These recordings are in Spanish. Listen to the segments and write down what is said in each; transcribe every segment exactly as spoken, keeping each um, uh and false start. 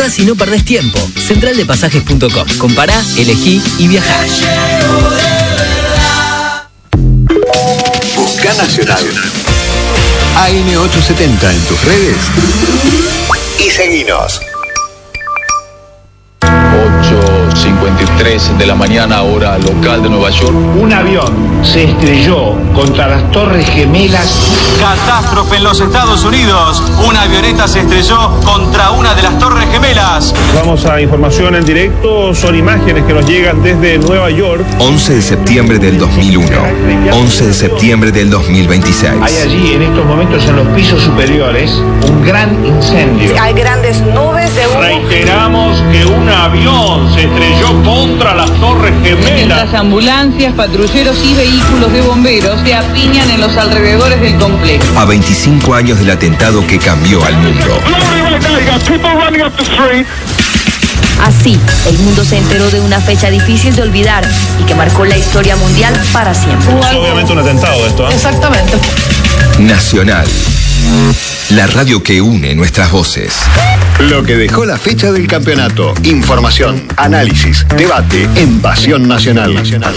Además, si no perdés tiempo, central de pasajes punto com. Compará, elegí y viajá. Busca Nacional. A M ochocientos setenta en tus redes y seguinos. ocho cincuenta y tres de la mañana, hora local de Nueva York. Un avión se estrelló contra las Torres Gemelas. Catástrofe en los Estados Unidos. Una avioneta se estrelló contra una de las Torres Gemelas. Vamos a información en directo. Son imágenes que nos llegan desde Nueva York. once de septiembre del dos mil uno. once de septiembre del dos mil veintiséis. Hay allí en estos momentos en los pisos superiores un gran incendio. Hay grandes nubes de humo. Reiteramos que un avión se estrelló contra las Torres Gemelas. Las ambulancias, patrulleros y vehículos de bomberos se apiñan en los alrededores del complejo. A veinticinco años del atentado que cambió al mundo. Así, el mundo se enteró de una fecha difícil de olvidar y que marcó la historia mundial para siempre. Es obviamente un atentado esto, ¿eh? Exactamente. Nacional. La radio que une nuestras voces. Lo que dejó la fecha del campeonato. Información, análisis, debate en Pasión Nacional. Nacional.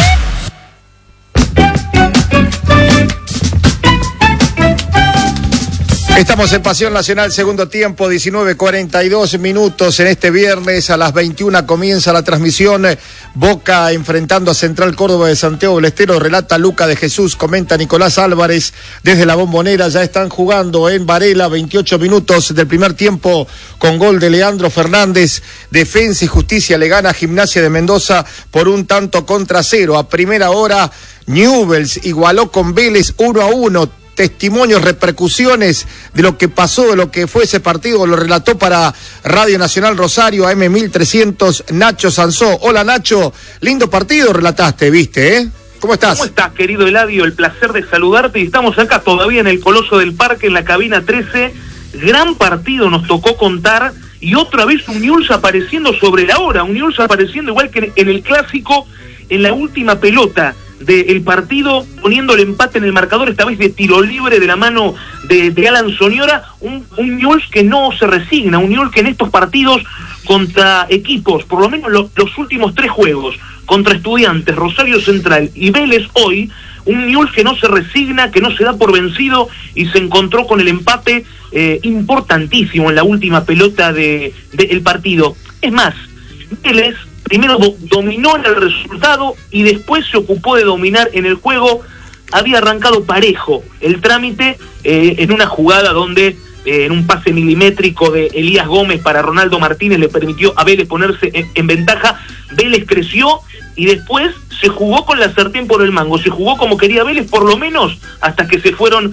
Estamos en Pasión Nacional, segundo tiempo, diecinueve cuarenta y dos minutos en este viernes. A las veintiuna comienza la transmisión. Boca enfrentando a Central Córdoba de Santiago del Estero. Relata Luca de Jesús, comenta Nicolás Álvarez desde la Bombonera. Ya están jugando en Varela, veintiocho minutos del primer tiempo con gol de Leandro Fernández. Defensa y Justicia le gana a Gimnasia de Mendoza por un tanto contra cero. A primera hora, Newell's igualó con Vélez uno a uno. Testimonios, repercusiones de lo que pasó, de lo que fue ese partido, lo relató para Radio Nacional Rosario, A M mil trescientos, Nacho Sansó. Hola Nacho, lindo partido relataste, viste, ¿eh? ¿Cómo estás? ¿Cómo estás, querido Eladio? El placer de saludarte, y estamos acá todavía en el Coloso del Parque, en la cabina trece. Gran partido nos tocó contar, y otra vez un Newell's apareciendo sobre la hora, un Newell's apareciendo igual que en el Clásico, en la última pelota del partido, poniendo el empate en el marcador, esta vez de tiro libre de la mano de, de Alan Soñora. Un, un Newell's que no se resigna, un Newell's que en estos partidos contra equipos, por lo menos lo, los últimos tres juegos, contra Estudiantes, Rosario Central y Vélez hoy, un Newell's que no se resigna, que no se da por vencido y se encontró con el empate eh, importantísimo en la última pelota de, de el partido. Es más, Vélez primero do, dominó en el resultado y después se ocupó de dominar en el juego. Había arrancado parejo el trámite eh, en una jugada donde eh, en un pase milimétrico de Elías Gómez para Ronaldo Martínez le permitió a Vélez ponerse en, en ventaja. Vélez creció y después se jugó con la sartén por el mango, se jugó como quería Vélez, por lo menos hasta que se fueron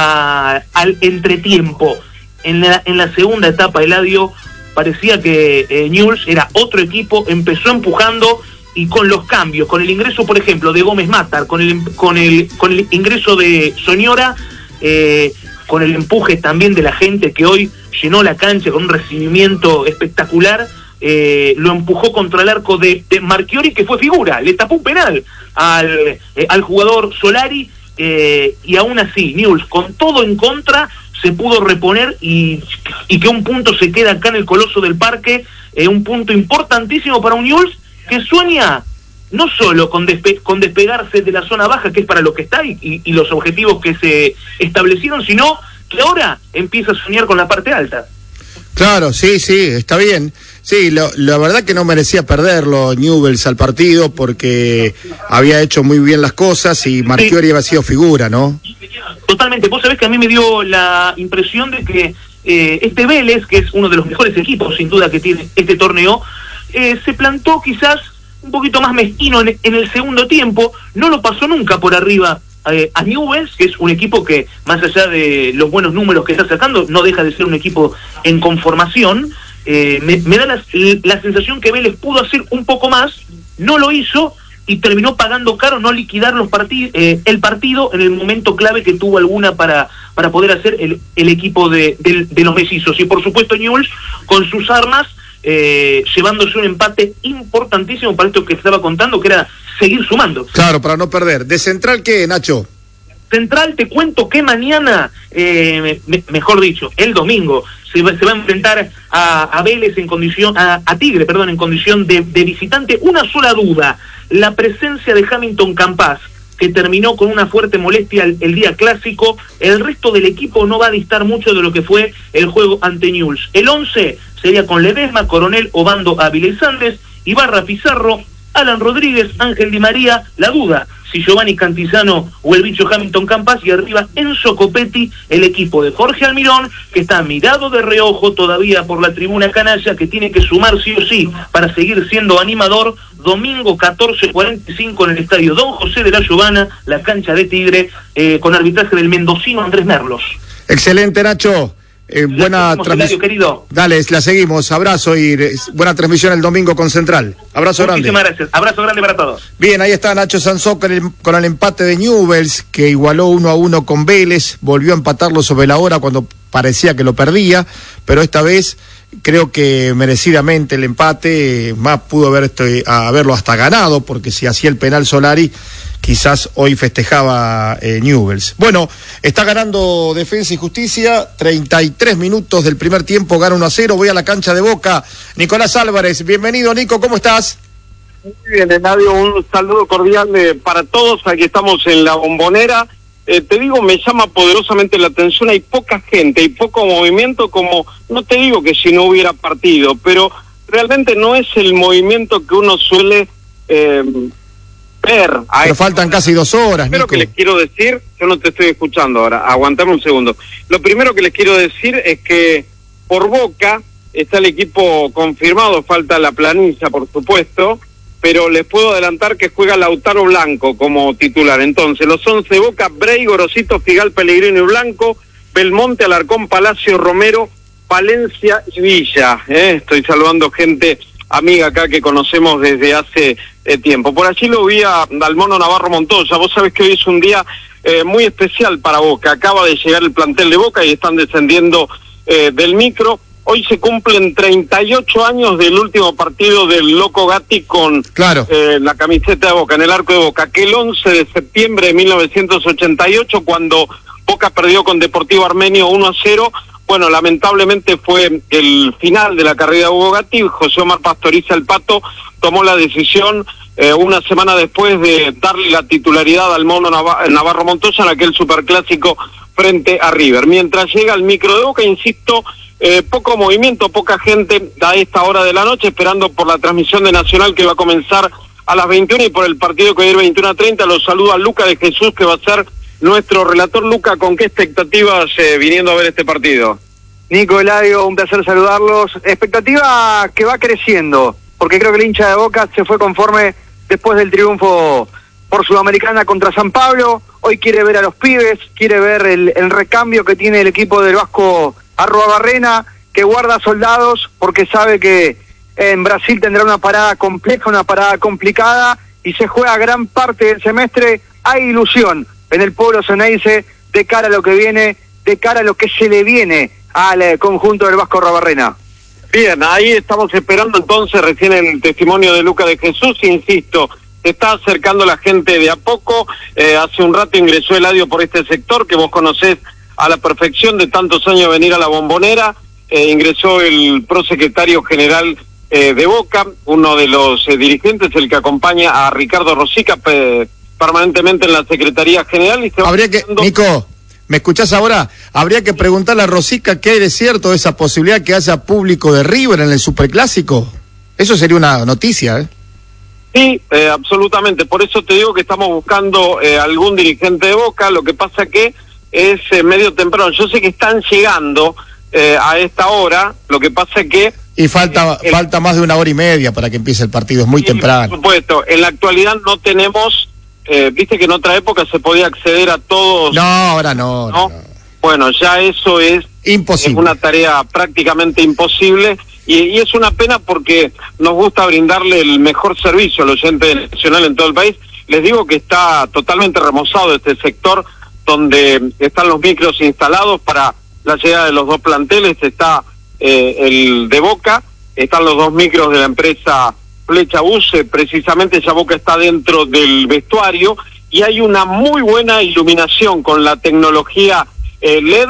a, al entretiempo. En la, en la segunda etapa, Eladio, parecía que eh, Newell's era otro equipo, empezó empujando y con los cambios, con el ingreso, por ejemplo, de Gómez Matar, con el con el con el ingreso de Soñora, eh, con el empuje también de la gente que hoy llenó la cancha con un recibimiento espectacular, eh, lo empujó contra el arco de, de Marchiori, que fue figura, le tapó un penal al, eh, al jugador Solari, eh, y aún así Newell's, con todo en contra, se pudo reponer y, y que un punto se queda acá en el Coloso del Parque, eh, un punto importantísimo para un Newell's que sueña no solo con, despe con despegarse de la zona baja, que es para lo que está, y, y, y los objetivos que se establecieron, sino que ahora empieza a soñar con la parte alta. Claro, sí, sí, está bien. Sí, lo, la verdad que no merecía perderlo Newell's al partido porque había hecho muy bien las cosas y Marchiori sí había sido figura, ¿no? Totalmente. Vos sabés que a mí me dio la impresión de que eh, este Vélez, que es uno de los mejores equipos sin duda que tiene este torneo, eh, se plantó quizás un poquito más mezquino en, en el segundo tiempo, no lo pasó nunca por arriba eh, a Newell's, que es un equipo que, más allá de los buenos números que está sacando, no deja de ser un equipo en conformación. Eh, me, me da la, la sensación que Vélez pudo hacer un poco más, no lo hizo y terminó pagando caro no liquidar los partid eh, el partido en el momento clave que tuvo alguna para para poder hacer el, el equipo de, de, de los mellizos. Y por supuesto Newell's con sus armas eh, llevándose un empate importantísimo para esto que estaba contando, que era seguir sumando. Claro, para no perder. ¿De Central qué, Nacho? Central, te cuento que mañana, eh, me, mejor dicho, el domingo, se va, se va a enfrentar a, a Vélez en condición, a, a Tigre, perdón, en condición de, de visitante. Una sola duda, la presencia de Hamilton Campas, que terminó con una fuerte molestia el, el día clásico. El resto del equipo no va a distar mucho de lo que fue el juego ante Newell's. El once sería con Ledesma, Coronel, Obando, Ávila y Sández, Ibarra, Pizarro, Alan Rodríguez, Ángel Di María. La duda, si Giovanni Cantizano o el bicho Hamilton Campas, y arriba Enzo Copetti, el equipo de Jorge Almirón, que está mirado de reojo todavía por la tribuna canalla, que tiene que sumar sí o sí para seguir siendo animador. Domingo catorce cuarenta y cinco en el estadio Don José de la Giovana, la cancha de Tigre, eh, con arbitraje del mendocino Andrés Merlos. Excelente, Nacho. Eh, buena transmisión, querido. Dale, la seguimos. Abrazo y eh, buena transmisión el domingo con Central. Abrazo grande. Muchísimas gracias. Abrazo grande para todos. Bien, ahí está Nacho Sansó con el, con el empate de Newell's, que igualó uno a uno con Vélez. Volvió a empatarlo sobre la hora cuando parecía que lo perdía, pero esta vez creo que merecidamente el empate, más pudo haber este, haberlo hasta ganado, porque si hacía el penal Solari, quizás hoy festejaba eh, Newell's. Bueno, está ganando Defensa y Justicia, treinta y tres minutos del primer tiempo, gana uno a cero, voy a la cancha de Boca. Nicolás Álvarez, bienvenido Nico, ¿cómo estás? Muy bien, Enadio, un saludo cordial eh, para todos, aquí estamos en la Bombonera. Eh, te digo, me llama poderosamente la atención, hay poca gente, hay poco movimiento, como, no te digo que si no hubiera partido, pero realmente no es el movimiento que uno suele eh, ver. Pero faltan casi dos horas, Nico. Lo primero que les quiero decir, yo no te estoy escuchando ahora, aguantame un segundo. Lo primero que les quiero decir es que por Boca está el equipo confirmado, falta la planilla, por supuesto, pero les puedo adelantar que juega Lautaro Blanco como titular. Entonces, los once Boca: Brey, Gorosito, Figal, Pellegrino y Blanco, Belmonte, Alarcón, Palacio, Romero, Palencia y Villa. ¿eh? Estoy saludando gente amiga acá que conocemos desde hace eh, tiempo. Por allí lo vi a, al Mono Navarro Montoya. Vos sabés que hoy es un día eh, muy especial para Boca. Acaba de llegar el plantel de Boca y están descendiendo eh, del micro. Hoy se cumplen treinta y ocho años del último partido del Loco Gatti con claro. eh, la camiseta de Boca, en el arco de Boca, que el once de septiembre de mil novecientos ochenta y ocho, cuando Boca perdió con Deportivo Armenio uno a cero, bueno, lamentablemente fue el final de la carrera de Hugo Gatti. José Omar Pastoriza, el Pato, tomó la decisión eh, una semana después de darle la titularidad al Mono Nav- Navarro Montoya en aquel superclásico frente a River. Mientras llega el micro de Boca, insisto, Eh, poco movimiento, poca gente a esta hora de la noche, esperando por la transmisión de Nacional que va a comenzar a las veintiuna y por el partido que va a ir veintiuno a treinta. Los saluda Luca de Jesús, que va a ser nuestro relator. Luca, ¿con qué expectativas eh, viniendo a ver este partido? Nico, Eladio, un placer saludarlos. Expectativa que va creciendo, porque creo que el hincha de Boca se fue conforme después del triunfo por Sudamericana contra San Pablo. Hoy quiere ver a los pibes, quiere ver el, el recambio que tiene el equipo del Vasco Arruabarrena, que guarda soldados porque sabe que en Brasil tendrá una parada compleja, una parada complicada, y se juega gran parte del semestre. Hay ilusión en el pueblo ceneice de cara a lo que viene, de cara a lo que se le viene al eh, conjunto del Vasco Arruabarrena. Bien, ahí estamos esperando entonces recién el testimonio de Luca de Jesús. Insisto, se está acercando la gente de a poco. Eh, hace un rato ingresó Eladio por este sector que vos conocés a la perfección de tantos años venir a la Bombonera. Eh, ingresó el prosecretario general eh, de Boca, uno de los eh, dirigentes, el que acompaña a Ricardo Rosica pe, permanentemente en la Secretaría General. Y se Habría que, dando... Nico, ¿me escuchás ahora? Habría que preguntarle a Rosica qué hay de cierto de esa posibilidad que haya público de River en el Superclásico. Eso sería una noticia, ¿eh? Sí, eh, absolutamente. Por eso te digo que estamos buscando eh, algún dirigente de Boca. Lo que pasa que es eh, medio temprano. Yo sé que están llegando eh, a esta hora, lo que pasa es que... Y falta eh, falta más de una hora y media para que empiece el partido, es muy sí, temprano. Por supuesto, en la actualidad no tenemos, eh, viste que en otra época se podía acceder a todos... No, ahora no. ¿no? no. Bueno, ya eso es, imposible. Es una tarea prácticamente imposible, y, y es una pena porque nos gusta brindarle el mejor servicio al oyente nacional en todo el país. Les digo que está totalmente remozado este sector, donde están los micros instalados para la llegada de los dos planteles. Está eh, el de Boca, están los dos micros de la empresa Flecha Bus, eh, precisamente ya Boca está dentro del vestuario, y hay una muy buena iluminación con la tecnología eh, L E D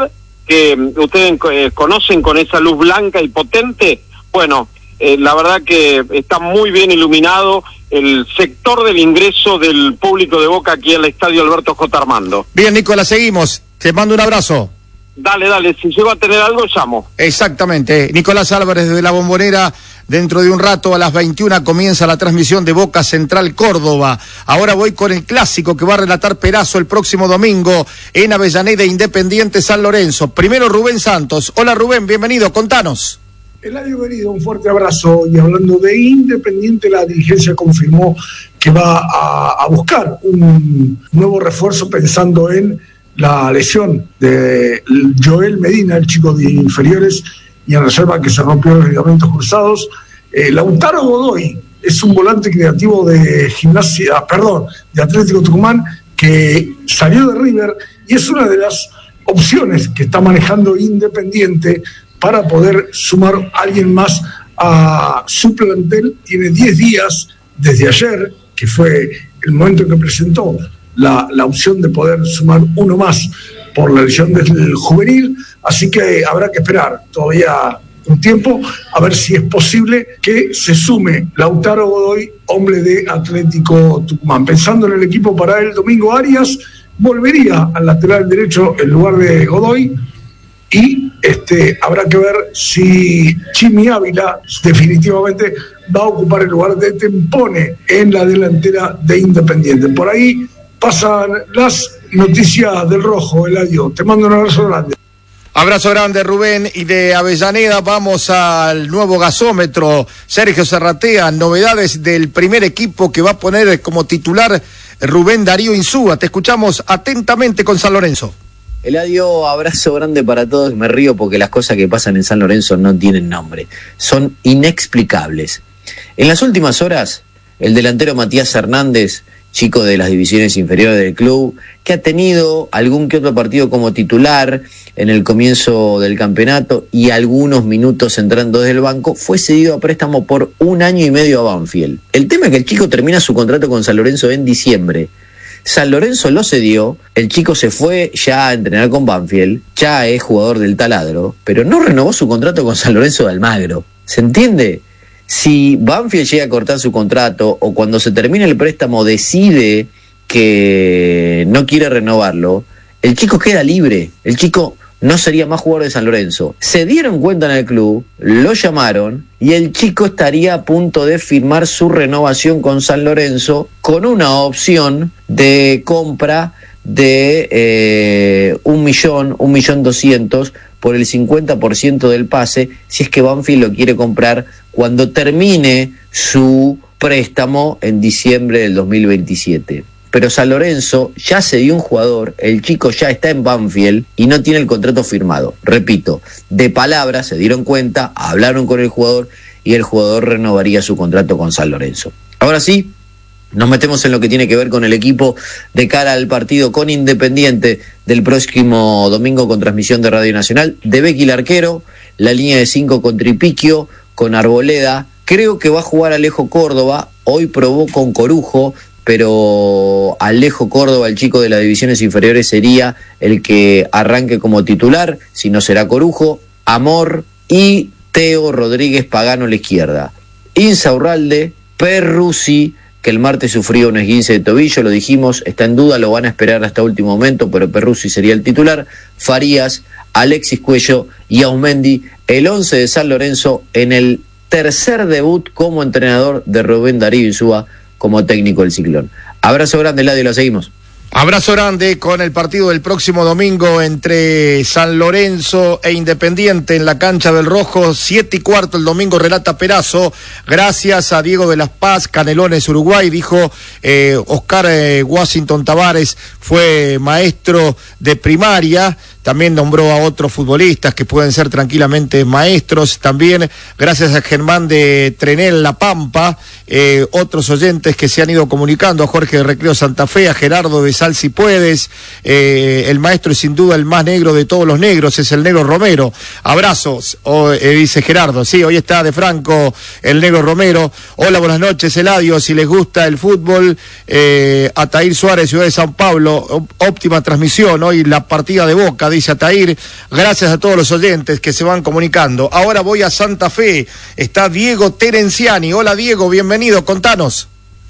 que ustedes eh, conocen con esa luz blanca y potente, bueno, eh, la verdad que está muy bien iluminado el sector del ingreso del público de Boca aquí al Estadio Alberto J. Armando. Bien, Nicolás, seguimos. Te mando un abrazo. Dale, dale, si llego a tener algo, llamo. Exactamente. Nicolás Álvarez desde La Bombonera. Dentro de un rato, a las veintiuna, comienza la transmisión de Boca Central Córdoba. Ahora voy con el clásico que va a relatar Perazo el próximo domingo en Avellaneda, Independiente San Lorenzo. Primero Rubén Santos. Hola Rubén, bienvenido, contanos. Eladio Querido, un fuerte abrazo. Y hablando de Independiente, la dirigencia confirmó que va a, a buscar un nuevo refuerzo pensando en la lesión de Joel Medina, el chico de inferiores, y en reserva que se rompió los ligamentos cruzados. Eh, Lautaro Godoy es un volante creativo de Gimnasia, perdón, de Atlético Tucumán, que salió de River y es una de las opciones que está manejando Independiente para poder sumar a alguien más a su plantel. Tiene diez días desde ayer, que fue el momento en que presentó la, la opción de poder sumar uno más por la lesión del juvenil, así que habrá que esperar todavía un tiempo a ver si es posible que se sume Lautaro Godoy, hombre de Atlético Tucumán. Pensando en el equipo para el domingo, Arias volvería al lateral derecho en lugar de Godoy, y este habrá que ver si Jimmy Ávila definitivamente va a ocupar el lugar de Tempone en la delantera de Independiente. Por ahí pasan las noticias del Rojo, Eladio. Te mando un abrazo grande. Abrazo grande, Rubén. Y de Avellaneda vamos al nuevo gasómetro. Sergio Serratea, novedades del primer equipo que va a poner como titular Rubén Darío Insúa. Te escuchamos atentamente con San Lorenzo. Eladio, abrazo grande para todos. Me río porque las cosas que pasan en San Lorenzo no tienen nombre. Son inexplicables. En las últimas horas, el delantero Matías Hernández, chico de las divisiones inferiores del club, que ha tenido algún que otro partido como titular en el comienzo del campeonato y algunos minutos entrando desde el banco, fue cedido a préstamo por un año y medio a Banfield. El tema es que el chico termina su contrato con San Lorenzo en diciembre. San Lorenzo lo cedió, el chico se fue ya a entrenar con Banfield, ya es jugador del taladro, pero no renovó su contrato con San Lorenzo de Almagro. ¿Se entiende? Si Banfield llega a cortar su contrato o cuando se termine el préstamo decide que no quiere renovarlo, el chico queda libre, el chico no sería más jugador de San Lorenzo. Se dieron cuenta en el club, lo llamaron y el chico estaría a punto de firmar su renovación con San Lorenzo con una opción de compra de eh, un millón, un millón doscientos por el cincuenta por ciento del pase, si es que Banfield lo quiere comprar cuando termine su préstamo en diciembre del dos mil veintisiete. Pero San Lorenzo ya se dio un jugador, el chico ya está en Banfield y no tiene el contrato firmado. Repito, de palabra se dieron cuenta, hablaron con el jugador y el jugador renovaría su contrato con San Lorenzo. Ahora sí, nos metemos en lo que tiene que ver con el equipo de cara al partido con Independiente del próximo domingo con transmisión de Radio Nacional. De Becky el arquero, la línea de cinco con Tripiquio, con Arboleda. Creo que va a jugar Alejo Córdoba, hoy probó con Corujo, pero Alejo Córdoba, el chico de las divisiones inferiores, sería el que arranque como titular, si no será Corujo, Amor y Teo Rodríguez Pagano a la izquierda. Insaurralde, Perruzzi, que el martes sufrió un esguince de tobillo, lo dijimos, está en duda, lo van a esperar hasta último momento, pero Perruzzi sería el titular. Farías, Alexis Cuello y Aumendi, el once de San Lorenzo en el tercer debut como entrenador de Rubén Darío Insúa como técnico del Ciclón. Abrazo grande, Eladio, lo seguimos. Abrazo grande con el partido del próximo domingo entre San Lorenzo e Independiente en la cancha del Rojo, siete y cuarto el domingo, relata Perazo. Gracias a Diego de las Paz, Canelones, Uruguay, dijo eh, Oscar eh, Washington Tavares, fue maestro de primaria. También nombró a otros futbolistas que pueden ser tranquilamente maestros. También, gracias a Germán de Trenel La Pampa, eh, otros oyentes que se han ido comunicando, a Jorge de Recreo Santa Fe, a Gerardo de Sal Si Puedes. Eh, el maestro es sin duda el más negro de todos los negros, es el negro Romero. Abrazos, oh, eh, dice Gerardo. Sí, hoy está de Franco el negro Romero. Hola, buenas noches, Eladio. Si les gusta el fútbol, eh, Ataír Suárez, Ciudad de San Pablo, óptima transmisión. Hoy la partida de Boca. dice Atair. Gracias a todos los oyentes que se van comunicando. Ahora voy a Santa Fe. Está Diego Terenciani. Hola Diego, bienvenido, contanos.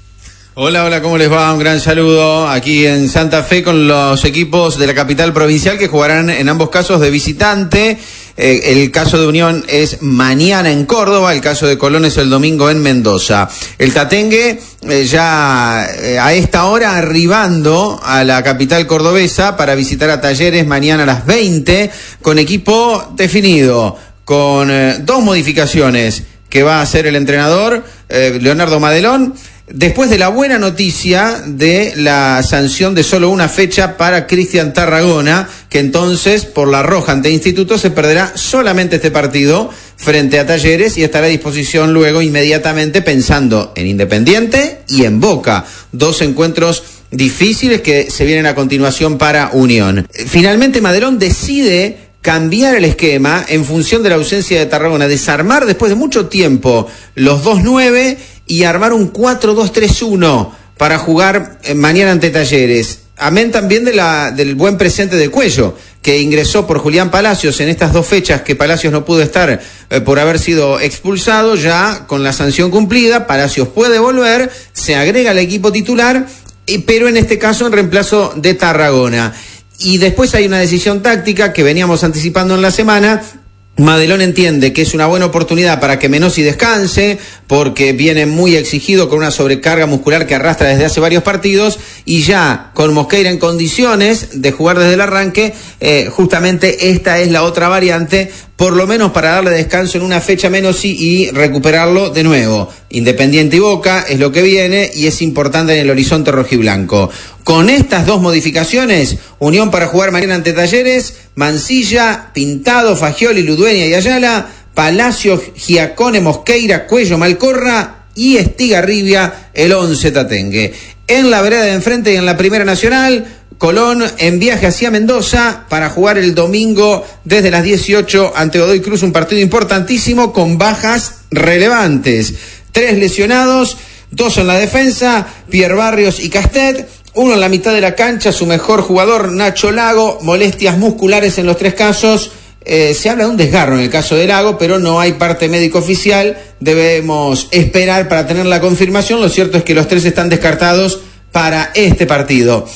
Hola, hola, ¿cómo les va? Un gran saludo aquí en Santa Fe con los equipos de la capital provincial que jugarán en ambos casos de visitante. Eh, el caso de Unión es mañana en Córdoba, el caso de Colón es el domingo en Mendoza. El Tatengue eh, ya eh, a esta hora arribando a la capital cordobesa para visitar a Talleres mañana a las veinte con equipo definido, con eh, dos modificaciones que va a hacer el entrenador eh, Leonardo Madelón. Después de la buena noticia de la sanción de solo una fecha para Cristian Tarragona, que entonces por la roja ante Instituto se perderá solamente este partido frente a Talleres y estará a disposición luego inmediatamente pensando en Independiente y en Boca, dos encuentros difíciles que se vienen a continuación para Unión. Finalmente Madelón decide cambiar el esquema en función de la ausencia de Tarragona, desarmar después de mucho tiempo los dos nueve y armar un cuatro dos tres uno para jugar mañana ante Talleres. Amén también de la, del buen presente de Cuello, que ingresó por Julián Palacios en estas dos fechas que Palacios no pudo estar eh, por haber sido expulsado. Ya con la sanción cumplida, Palacios puede volver, se agrega al equipo titular, eh, pero en este caso en reemplazo de Tarragona. Y después hay una decisión táctica que veníamos anticipando en la semana. Madelón entiende que es una buena oportunidad para que Menossi descanse, porque viene muy exigido con una sobrecarga muscular que arrastra desde hace varios partidos, y ya con Mosqueira en condiciones de jugar desde el arranque, eh, justamente esta es la otra variante, por lo menos para darle descanso en una fecha Menossi y recuperarlo de nuevo. Independiente y Boca es lo que viene y es importante en el horizonte rojiblanco. Con estas dos modificaciones, Unión para jugar mañana ante Talleres, Mancilla, Pintado, Fagioli, Ludueña y Ayala, Palacio, Giacone, Mosqueira, Cuello, Malcorra y Estigarribia, el once Tatengue. En la vereda de enfrente y en la Primera Nacional, Colón en viaje hacia Mendoza para jugar el domingo desde las dieciocho ante Godoy Cruz, un partido importantísimo con bajas relevantes. Tres lesionados, dos en la defensa, Pierre Barrios y Castet, uno en la mitad de la cancha, su mejor jugador Nacho Lago, molestias musculares en los tres casos. Eh, se habla de un desgarro en el caso de Lago, pero no hay parte médico oficial, debemos esperar para tener la confirmación. Lo cierto es que los tres están descartados para este partido.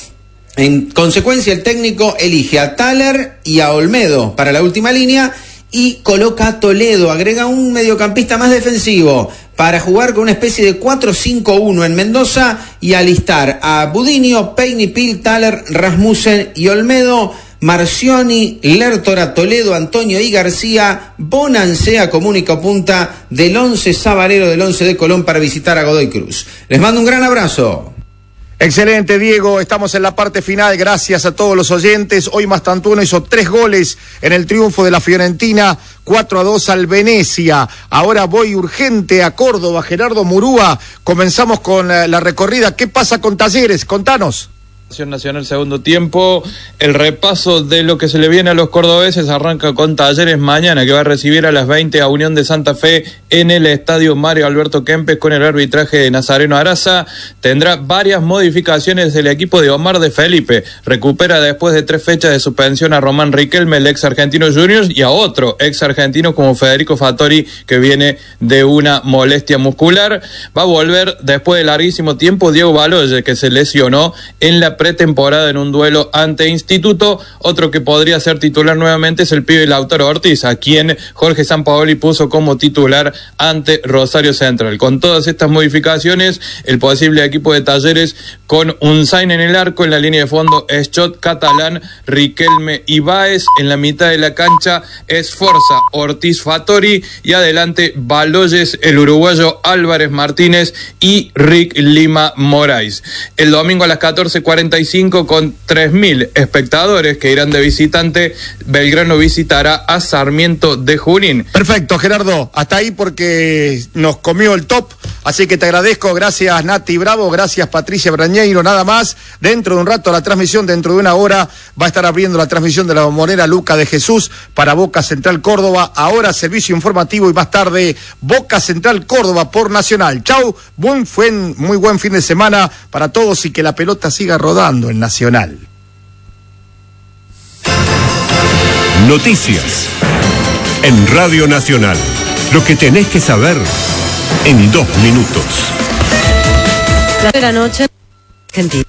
En consecuencia, el técnico elige a Thaler y a Olmedo para la última línea y coloca a Toledo, agrega un mediocampista más defensivo para jugar con una especie de cuatro cinco uno en Mendoza y alistar a Budinio, Peinipil, Thaler, Rasmussen y Olmedo, Marcioni, Lertora, Toledo, Antonio y García, Bonancea como única punta del once sabarero del once de Colón para visitar a Godoy Cruz. Les mando un gran abrazo. Excelente, Diego. Estamos en la parte final. Gracias a todos los oyentes. Hoy Mastantuono hizo tres goles en el triunfo de la Fiorentina, cuatro a dos al Venecia. Ahora voy urgente a Córdoba. Gerardo Murúa. Comenzamos con la recorrida. ¿Qué pasa con Talleres? Contanos. Nacional segundo tiempo, el repaso de lo que se le viene a los cordobeses arranca con Talleres mañana, que va a recibir a las veinte a Unión de Santa Fe en el estadio Mario Alberto Kempes con el arbitraje de Nazareno Araza. Tendrá varias modificaciones el equipo de Omar de Felipe, recupera después de tres fechas de suspensión a Román Riquelme, el ex argentino Juniors, y a otro ex argentino como Federico Fattori, que viene de una molestia muscular. Va a volver después de larguísimo tiempo Diego Baloye, que se lesionó en la pretemporada en un duelo ante Instituto. Otro que podría ser titular nuevamente es el pibe Lautaro Ortiz, a quien Jorge Sampaoli puso como titular ante Rosario Central. Con todas estas modificaciones, el posible equipo de Talleres con Unzain en el arco, en la línea de fondo Schott, Catalán, Riquelme y Báez, en la mitad de la cancha Esforza, Ortiz, Fattori, y adelante Baloyes, el uruguayo Álvarez Martínez y Rick Lima Moraes. El domingo a las catorce cuarenta y cinco, con tres mil espectadores que irán de visitante, Belgrano visitará a Sarmiento de Junín. Perfecto, Gerardo, hasta ahí porque nos comió el top, así que te agradezco. Gracias Nati Bravo, gracias Patricia Brañeiro, nada más. Dentro de un rato la transmisión, dentro de una hora va a estar abriendo la transmisión de la Bombonera Luca de Jesús para Boca Central Córdoba. Ahora servicio informativo y más tarde Boca Central Córdoba por Nacional. Chau, buen, fue muy buen fin de semana para todos y que la pelota siga rodando en Nacional. Noticias. En Radio Nacional. Lo que tenés que saber en dos minutos. La de la noche, Argentina.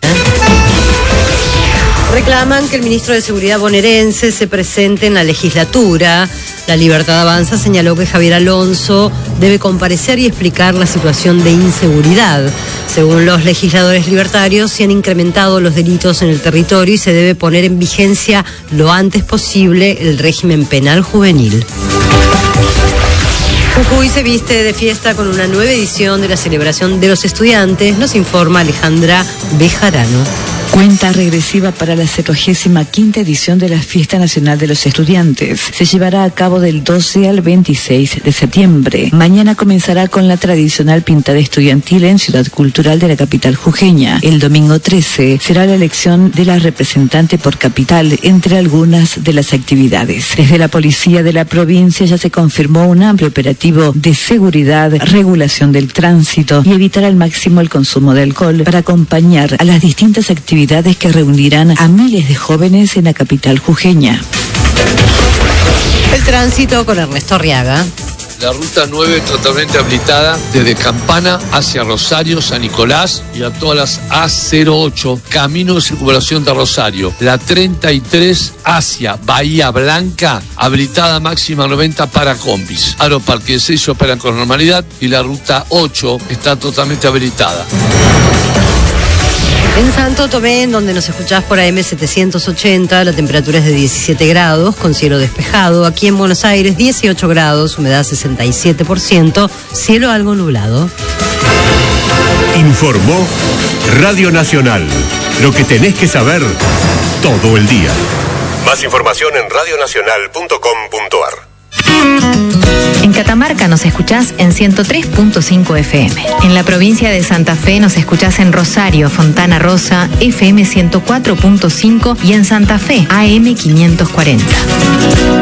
Reclaman que el ministro de Seguridad bonaerense se presente en la legislatura. La Libertad Avanza señaló que Javier Alonso debe comparecer y explicar la situación de inseguridad. Según los legisladores libertarios, se han incrementado los delitos en el territorio y se debe poner en vigencia lo antes posible el régimen penal juvenil. Jujuy se viste de fiesta con una nueva edición de la celebración de los estudiantes, nos informa Alejandra Bejarano. Cuenta regresiva para la setagésima quinta edición de la Fiesta Nacional de los Estudiantes. Se llevará a cabo del doce al veintiséis de septiembre. Mañana comenzará con la tradicional pintada estudiantil en Ciudad Cultural de la capital jujeña. El domingo trece será la elección de la representante por capital, entre algunas de las actividades. Desde la policía de la provincia ya se confirmó un amplio operativo de seguridad, regulación del tránsito y evitar al máximo el consumo de alcohol para acompañar a las distintas actividades que reunirán a miles de jóvenes en la capital jujeña. El tránsito con Ernesto Arriaga. La ruta nueve totalmente habilitada desde Campana hacia Rosario, San Nicolás y a todas las A cero ocho, camino de circulación de Rosario. La treinta y tres hacia Bahía Blanca, habilitada máxima noventa para combis. Aeroparque seis operan con normalidad y la ruta ocho está totalmente habilitada. En Santo Tomé, en donde nos escuchás por A M setecientos ochenta, la temperatura es de diecisiete grados, con cielo despejado. Aquí en Buenos Aires, dieciocho grados, humedad sesenta y siete por ciento, cielo algo nublado. Informó Radio Nacional. Lo que tenés que saber todo el día. Más información en radio nacional punto com punto a r. En Catamarca nos escuchás en ciento tres punto cinco F M. En la provincia de Santa Fe nos escuchás en Rosario, Fontana Rosa, F M ciento cuatro punto cinco y en Santa Fe, A M quinientos cuarenta.